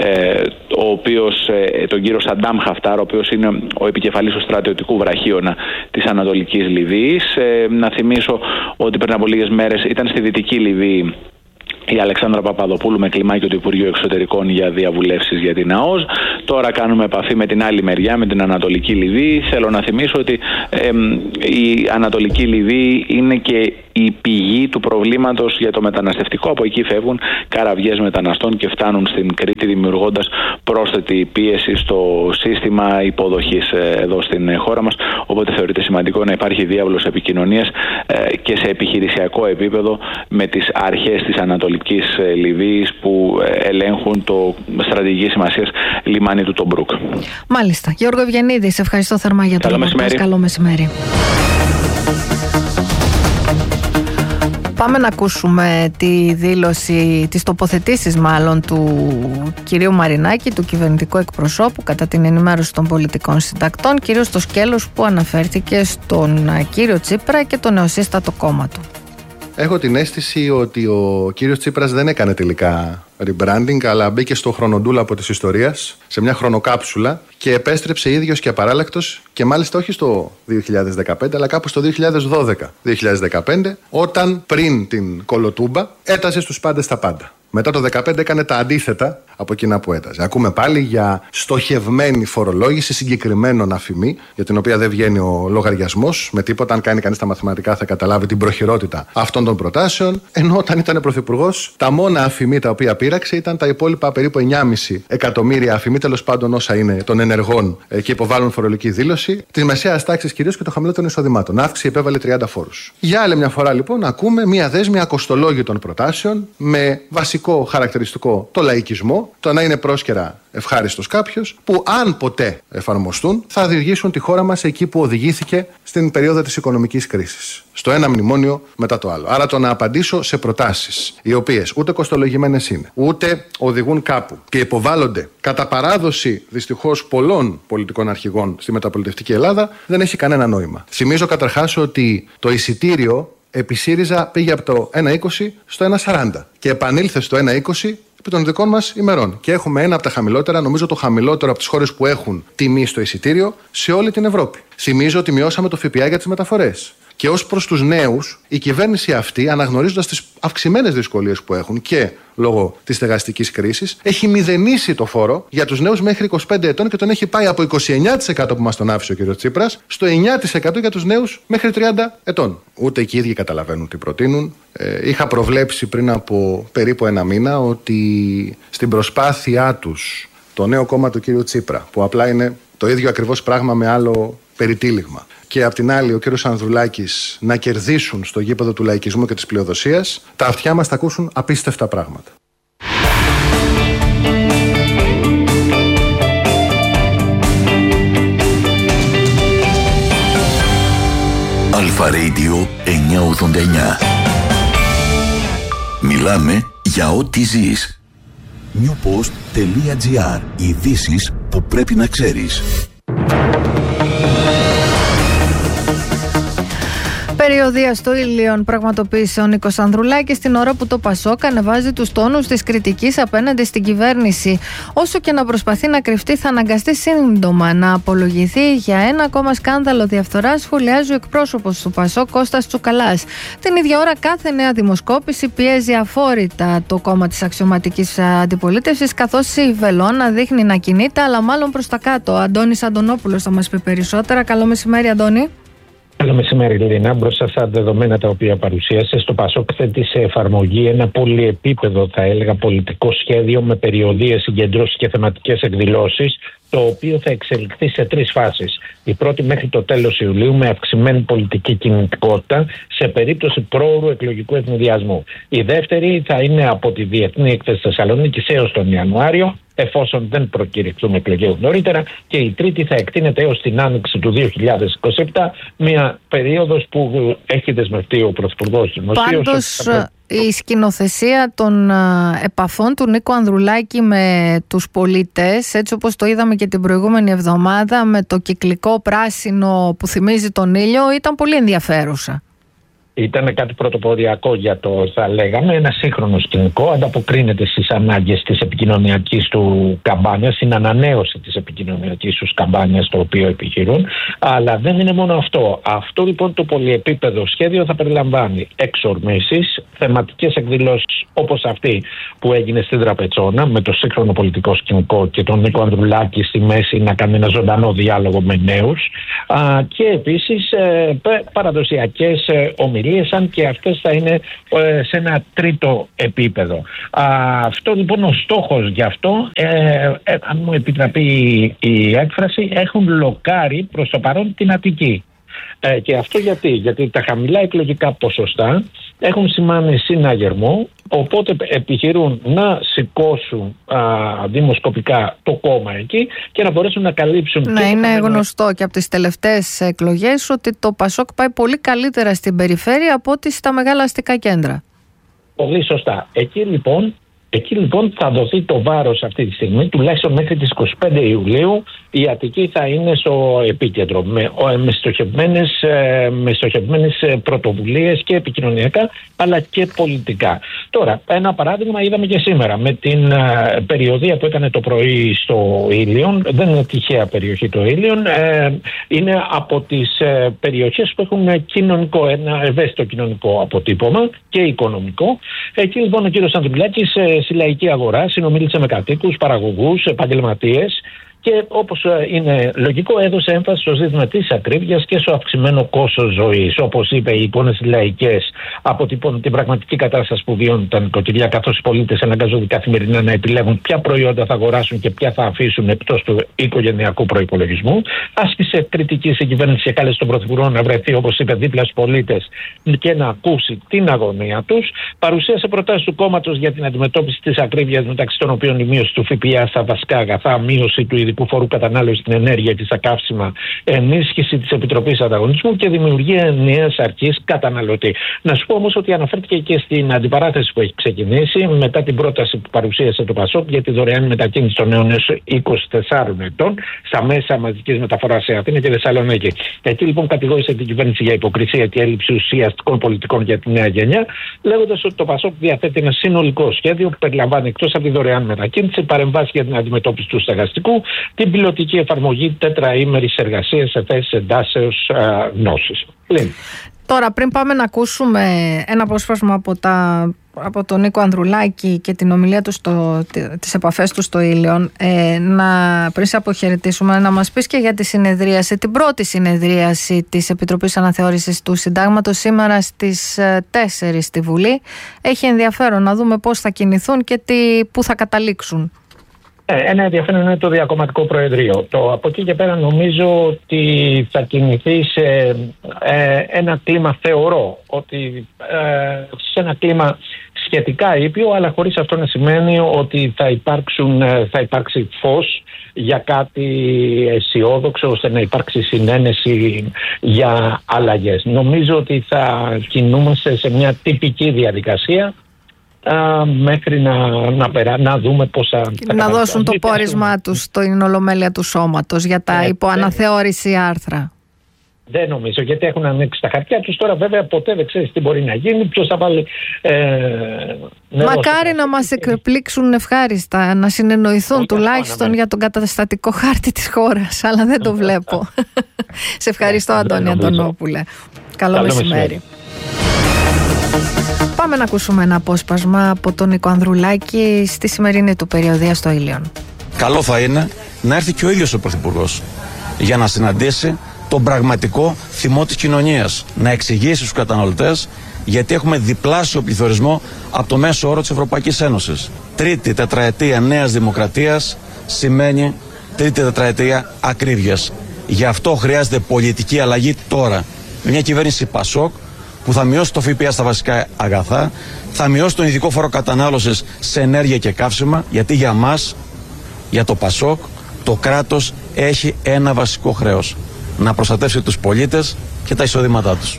τον κύριο Σαντάμ Χαφτάρ, ο οποίος είναι ο επικεφαλής του στρατιωτικού βραχίωνα της Ανατολικής Λιβύης. Να θυμίσω ότι πριν από λίγες μέρες ήταν στη Δυτική Λιβύη η Αλεξάνδρα Παπαδοπούλου με κλιμάκιο του Υπουργείου Εξωτερικών για διαβουλεύσεις για την ΑΟΣ. Τώρα κάνουμε επαφή με την άλλη μεριά, με την Ανατολική Λιβύη. Θέλω να θυμίσω ότι η Ανατολική Λιβύη είναι και η πηγή του προβλήματος για το μεταναστευτικό. Από εκεί φεύγουν καραβιές μεταναστών και φτάνουν στην Κρήτη, δημιουργώντας πρόσθετη πίεση στο σύστημα υποδοχής εδώ στην χώρα μας. Οπότε θεωρείται σημαντικό να υπάρχει διάβλος επικοινωνίας και σε επιχειρησιακό επίπεδο με τις αρχές της Ανατολικής Λιβύης που ελέγχουν το στρατηγικής σημασίας λιμάνι του Τομπρούκ. Μάλιστα. Γιώργο Ευγενίδη, σε ευχαριστώ θερμά για το ρεπορτάζ. Καλό μεσημέρι. Πάμε να ακούσουμε τη δήλωση, τις τοποθετήσεις μάλλον του κυρίου Μαρινάκη, του κυβερνητικού εκπροσώπου, κατά την ενημέρωση των πολιτικών συντακτών, κυρίως στο σκέλος που αναφέρθηκε στον κύριο Τσίπρα και το νεοσύστατο κόμμα του. Έχω την αίσθηση ότι ο κύριος Τσίπρας δεν έκανε τελικά rebranding, αλλά μπήκε στο χρονοτούλαπο της ιστορίας, σε μια χρονοκάψουλα, και επέστρεψε ίδιος και απαράλλακτος, και μάλιστα όχι στο 2015 αλλά κάπου στο 2012-2015, όταν πριν την Κολοτούμπα έταζε στους πάντες τα πάντα. Μετά το 2015 έκανε τα αντίθετα από εκείνα που έταζε. Ακούμε πάλι για στοχευμένη φορολόγηση συγκεκριμένων αφημί, για την οποία δεν βγαίνει ο λογαριασμός με τίποτα. Αν κάνει κανείς τα μαθηματικά θα καταλάβει την προχειρότητα αυτών των προτάσεων. Ενώ όταν ήταν πρωθυπουργός, τα μόνα αφημί τα οποία πήραξε ήταν τα υπόλοιπα περίπου 9,5 εκατομμύρια αφημί, τέλος πάντων όσα είναι των ενεργών και υποβάλλουν φορολογική δήλωση, τη μεσαίας τάξης κυρίως και των χαμηλότερων εισοδημάτων. Αύξηση επέβαλε 30 φόρους. Για άλλη μια φορά λοιπόν ακούμε μια δέσμη ακοστολόγητων προτάσεων με βασικό χαρακτηριστικό το λαϊκισμό, το να είναι πρόσκαιρα ευχάριστος κάποιος, που αν ποτέ εφαρμοστούν θα οδηγήσουν τη χώρα μας εκεί που οδηγήθηκε στην περίοδο της οικονομικής κρίσης. Στο ένα μνημόνιο μετά το άλλο. Άρα το να απαντήσω σε προτάσεις οι οποίες ούτε κοστολογημένες είναι, ούτε οδηγούν κάπου και υποβάλλονται κατά παράδοση δυστυχώς πολλών πολιτικών αρχηγών στη μεταπολιτευτική Ελλάδα, δεν έχει κανένα νόημα. Θυμίζω καταρχάς ότι το εισιτήριο επί ΣΥΡΙΖΑ πήγε από το 1,20 στο 1,40 και επανήλθε στο 1,20 επί των δικών μας ημερών. Και έχουμε ένα από τα χαμηλότερα, νομίζω το χαμηλότερο από τις χώρες που έχουν τιμή στο εισιτήριο σε όλη την Ευρώπη. Θυμίζω ότι μειώσαμε το ΦΠΑ για τις μεταφορές. Και ως προς τους νέους, η κυβέρνηση αυτή, αναγνωρίζοντας τις αυξημένες δυσκολίες που έχουν και λόγω της στεγαστικής κρίσης, έχει μηδενίσει το φόρο για τους νέους μέχρι 25 ετών και τον έχει πάει από 29% που μας τον άφησε ο κ. Τσίπρας στο 9% για τους νέους μέχρι 30 ετών. Ούτε και οι ίδιοι καταλαβαίνουν τι προτείνουν. Είχα προβλέψει πριν από περίπου ένα μήνα ότι στην προσπάθειά τους το νέο κόμμα του κ. Τσίπρα, που απλά είναι το ίδιο ακριβώς πράγμα με άλλο περιτύλιγμα, και απ' την άλλη ο κύριος Ανδρουλάκης να κερδίσουν στο γήπεδο του λαϊκισμού και της πλειοδοσίας, τα αυτιά μας θα ακούσουν απίστευτα πράγματα. Αλφα Radio 989. Μιλάμε για ό,τι ζεις. newpost.gr. Ειδήσεις που πρέπει να ξέρεις. Περιοδία στο Ήλιον πραγματοποίησε ο Νίκος Ανδρουλάκης την ώρα που το ΠΑΣΟΚ ανεβάζει τους τόνους της κριτικής απέναντι στην κυβέρνηση. Όσο και να προσπαθεί να κρυφτεί, θα αναγκαστεί σύντομα να απολογηθεί για ένα ακόμα σκάνδαλο διαφθοράς, σχολιάζει ο εκπρόσωπος του ΠΑΣΟΚ Κώστας Τσουκαλάς. Την ίδια ώρα, κάθε νέα δημοσκόπηση πιέζει αφόρητα το κόμμα της αξιωματικής αντιπολίτευσης, καθώς η Βελώνα δείχνει να κινείται, αλλά μάλλον προς τα κάτω. Αντώνης Αντωνόπουλος θα μας πει περισσότερα. Καλό μεσημέρι, Αντώνη. Καλό μεσημέρι, Λίνα. Μπροστά στα δεδομένα τα οποία παρουσίασε, στο ΠΑΣΟΚ θέτει σε εφαρμογή ένα πολυεπίπεδο, θα έλεγα, πολιτικό σχέδιο με περιοδίες, συγκεντρώσεις και θεματικές εκδηλώσεις, το οποίο θα εξελιχθεί σε 3 φάσεις. Η πρώτη μέχρι το τέλος Ιουλίου με αυξημένη πολιτική κινητικότητα σε περίπτωση πρόωρου εκλογικού ευνηδιασμού. Η δεύτερη θα είναι από τη Διεθνή Έκθεση Θεσσαλονίκης έως τον Ιανουάριο, εφόσον δεν προκηρυχθούν εκλογές νωρίτερα, και η τρίτη θα εκτείνεται έως την άνοιξη του 2027, μια περίοδος που έχει δεσμευτεί ο Πρωθυπουργός δημοσίως. Πάντως, η σκηνοθεσία των επαφών του Νίκου Ανδρουλάκη με τους πολίτες, έτσι όπως το είδαμε και την προηγούμενη εβδομάδα με το κυκλικό πράσινο που θυμίζει τον ήλιο, ήταν πολύ ενδιαφέρουσα. Ήταν κάτι πρωτοποριακό για το, θα λέγαμε, ένα σύγχρονο σκηνικό. Ανταποκρίνεται στις ανάγκες της επικοινωνιακής του καμπάνιας, στην ανανέωση της επικοινωνιακής του καμπάνιας, το οποίο επιχειρούν. Αλλά δεν είναι μόνο αυτό. Αυτό λοιπόν το πολυεπίπεδο σχέδιο θα περιλαμβάνει εξορμήσεις, θεματικές εκδηλώσεις όπως αυτή που έγινε στην Τραπετσόνα με το σύγχρονο πολιτικό σκηνικό και τον Νίκο Ανδρουλάκη στη μέση να κάνει ένα ζωντανό διάλογο με νέους, και επίσης παραδοσιακές ομιλίες, αν και αυτές θα είναι σε ένα τρίτο επίπεδο. Αυτό λοιπόν ο στόχος γι' αυτό, αν μου επιτραπεί η έκφραση, έχουν λοκάρει προς το παρόν την Αττική. Και αυτό γιατί τα χαμηλά εκλογικά ποσοστά έχουν σημάνει συναγερμό, οπότε επιχειρούν να σηκώσουν δημοσκοπικά το κόμμα εκεί και να μπορέσουν να καλύψουν... Ναι, είναι γνωστό και από τις τελευταίες εκλογές ότι το ΠΑΣΟΚ πάει πολύ καλύτερα στην περιφέρεια από ό,τι στα μεγάλα αστικά κέντρα. Πολύ σωστά. Εκεί λοιπόν θα δοθεί το βάρος αυτή τη στιγμή, τουλάχιστον μέχρι τις 25 Ιουλίου η Αττική θα είναι στο επίκεντρο με στοχευμένες πρωτοβουλίες και επικοινωνιακά αλλά και πολιτικά. Τώρα, ένα παράδειγμα είδαμε και σήμερα με την περιοδία που έκανε το πρωί στο Ήλιον. Δεν είναι τυχαία περιοχή το Ήλιον, είναι από τις περιοχές που έχουν ένα ευαίσθητο κοινωνικό αποτύπωμα και οικονομικό. Εκεί λοιπόν ο κύριος Ανδρουλάκης στη λαϊκή αγορά συνομίλησε με κατοίκους, παραγωγούς, επαγγελματίες και όπως είναι λογικό έδωσε έμφαση στο ζήτημα της ακρίβειας και στο αυξημένο κόστος ζωής. Όπως είπε, οι εικόνες λαϊκές αποτυπώνουν την πραγματική κατάσταση που βιώνουν τα νοικοκυριά, καθώς οι πολίτες αναγκάζονται καθημερινά να επιλέγουν ποια προϊόντα θα αγοράσουν και ποια θα αφήσουν εκτός του οικογενειακού προϋπολογισμού. Άσκησε κριτική στην κυβέρνηση και κάλεσε τον Πρωθυπουργό να βρεθεί, όπως είπε, δίπλα στους πολίτες και να ακούσει την αγωνία τους. Παρουσίασε προτάσεις του κόμματος για την αντιμετώπιση της ακρίβειας, μεταξύ των οποίων η μείωση του ΦΠΑ στα βασικά αγαθά, μείωση του ειδικού φόρου κατανάλωσης στην ενέργεια και στα καύσιμα, ενίσχυση της Επιτροπής Ανταγωνισμού και δημιουργία νέας αρχής καταναλωτή. Να σου πω όμως ότι αναφέρθηκε και στην αντιπαράθεση που έχει ξεκινήσει μετά την πρόταση που παρουσίασε το ΠΑΣΟΚ για τη δωρεάν μετακίνηση των νέων 24 ετών στα μέσα μαζικής μεταφοράς σε Αθήνα και Θεσσαλονίκη. Εκεί λοιπόν κατηγόρησε την κυβέρνηση για υποκρισία και έλλειψη ουσιαστικών πολιτικών για τη νέα γενιά, λέγοντας ότι το ΠΑΣΟΚ διαθέτει ένα συνολικό σχέδιο που περιλαμβάνει, εκτός από τη δωρεάν μετακίνηση, παρεμβάσεις για την αντιμετώπιση του στεγαστικού, την πιλωτική εφαρμογή τετραήμερης εργασίας σε θέσεις εντάσεως γνώσης. Τώρα, πριν πάμε να ακούσουμε ένα απόσπασμα από τον Νίκο Ανδρουλάκη και την ομιλία του τις επαφές του στο Ήλιον, πριν σε αποχαιρετήσουμε, να μας πεις και για τη συνεδρίαση, την πρώτη συνεδρίαση της Επιτροπής Αναθεώρησης του Συντάγματος σήμερα στις 4 στη Βουλή. Έχει ενδιαφέρον να δούμε πώς θα κινηθούν και πού θα καταλήξουν. Ένα ενδιαφέρον είναι το διακομματικό προεδρείο. Από εκεί και πέρα νομίζω ότι θα κινηθεί σε ένα κλίμα, θεωρώ ότι σε ένα κλίμα σχετικά ήπιο, αλλά χωρίς αυτό να σημαίνει ότι θα υπάρξει φως για κάτι αισιόδοξο, ώστε να υπάρξει συνένεση για αλλαγές. Νομίζω ότι θα κινούμαστε σε μια τυπική διαδικασία μέχρι να δούμε πώς θα... Να δώσουν το πόρισμά τους στην ολομέλεια του σώματος για τα υποαναθεώρηση άρθρα. Δεν νομίζω, γιατί έχουν ανοίξει τα χαρτιά τους. Τώρα βέβαια ποτέ δεν ξέρεις τι μπορεί να γίνει, ποιος θα βάλει μακάρι να μας εκπλήξουν ευχάριστα, να συνεννοηθούν τουλάχιστον για τον καταστατικό χάρτη της χώρας, αλλά δεν το βλέπω. Σε ευχαριστώ, Αντώνη Αντωνόπουλε. Καλό μεσημέρι. Πάμε να ακούσουμε ένα απόσπασμα από τον Νίκο Ανδρουλάκη στη σημερινή του περιοδεία στο Ήλιον. Καλό θα είναι να έρθει και ο ίδιος ο Πρωθυπουργός για να συναντήσει τον πραγματικό θυμό της κοινωνίας, να εξηγήσει στους καταναλωτές γιατί έχουμε διπλάσιο πληθωρισμό από το μέσο όρο της Ευρωπαϊκής Ένωσης. Τρίτη τετραετία νέας δημοκρατίας σημαίνει τρίτη τετραετία ακρίβειας. Γι' αυτό χρειάζεται πολιτική αλλαγή τώρα. Με μια κυβέρνηση ΠΑΣΟΚ που θα μειώσει το ΦΠΑ στα βασικά αγαθά, θα μειώσει τον ειδικό φόρο κατανάλωσης σε ενέργεια και καύσιμα, γιατί για μας, για το ΠΑΣΟΚ, το κράτος έχει ένα βασικό χρέος: να προστατεύσει τους πολίτες και τα εισοδήματά τους.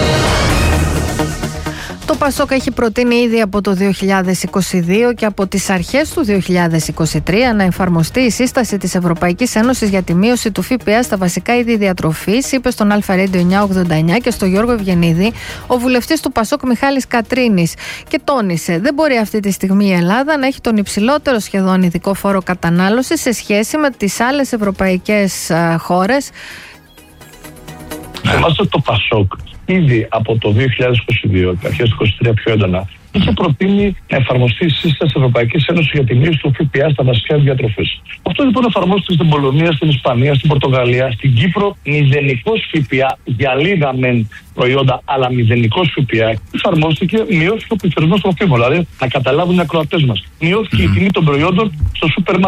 Το ΠΑΣΟΚ έχει προτείνει ήδη από το 2022 και από τις αρχές του 2023 να εφαρμοστεί η σύσταση της Ευρωπαϊκής Ένωσης για τη μείωση του ΦΠΑ στα βασικά είδη διατροφής, είπε στον ΑΛΦΑ-Radio 989 και στο Γιώργο Ευγενίδη ο βουλευτής του ΠΑΣΟΚ Μιχάλης Κατρίνης, και τόνισε: δεν μπορεί αυτή τη στιγμή η Ελλάδα να έχει τον υψηλότερο σχεδόν ειδικό φόρο κατανάλωσης σε σχέση με τις άλλες ευρωπαϊκές χώρες. Θυμάστε το ΠΑΣΟΚ ήδη από το 2022 και αρχές του 2023 πιο έντονα είχε προτείνει να εφαρμοστεί η σύσταση της Ευρωπαϊκής Ένωσης για τη μείωση του ΦΠΑ στα βασικά διατροφής. Αυτό λοιπόν εφαρμόστηκε στην Πολωνία, στην Ισπανία, στην Πορτογαλία, στην Κύπρο. Μηδενικός ΦΠΑ για λίγα μεν προϊόντα, αλλά μηδενικός ΦΠΑ. Εφαρμόστηκε, μειώθηκε ο πληθωρισμός τροφίμων. Δηλαδή, να καταλάβουν οι ακροατές μας, μειώθηκε η τιμή των προϊόντων στο σούπερ